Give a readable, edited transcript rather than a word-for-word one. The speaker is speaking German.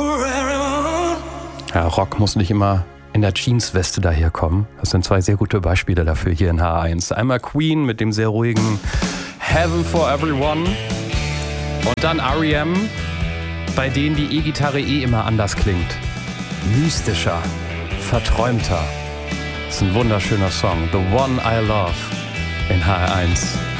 Ja, Rock muss nicht immer in der Jeansweste daherkommen. Das sind zwei sehr gute Beispiele dafür hier in H1. Einmal Queen mit dem sehr ruhigen Heaven for Everyone und dann R.E.M., bei denen die E-Gitarre immer anders klingt. Mystischer, verträumter. Das ist ein wunderschöner Song. The One I Love in H1.